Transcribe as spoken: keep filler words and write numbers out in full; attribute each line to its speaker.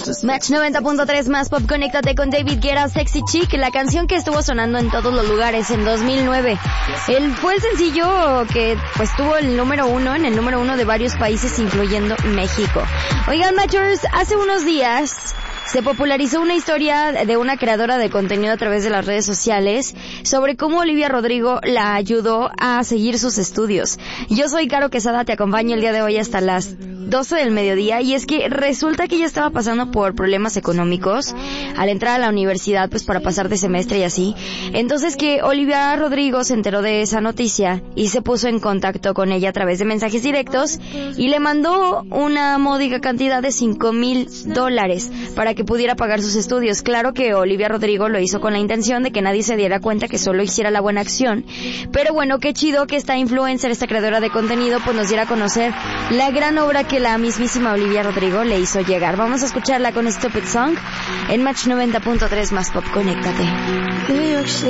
Speaker 1: Match noventa punto tres más pop, conéctate con David Guetta, Sexy Chick, la canción que estuvo sonando en todos los lugares en dos mil nueve. Él fue el sencillo que pues tuvo el número uno, en el número uno de varios países, incluyendo México. Oigan, Matchers, hace unos días se popularizó una historia de una creadora de contenido a través de las redes sociales sobre cómo Olivia Rodrigo la ayudó a seguir sus estudios. Yo soy Caro Quesada, te acompaño el día de hoy hasta las doce del mediodía, y es que resulta que ella estaba pasando por problemas económicos al entrar a la universidad, pues para pasar de semestre y así. Entonces que Olivia Rodrigo se enteró de esa noticia y se puso en contacto con ella a través de mensajes directos y le mandó una módica cantidad de cinco mil dólares para que pudiera pagar sus estudios. Claro que Olivia Rodrigo lo hizo con la intención de que nadie se diera cuenta, que solo hiciera la buena acción. Pero bueno, qué chido que esta influencer, esta creadora de contenido, pues nos diera a conocer la gran obra que la mismísima Olivia Rodrigo le hizo llegar. Vamos a escucharla con Stupid Song en Match noventa punto tres más pop, conéctate.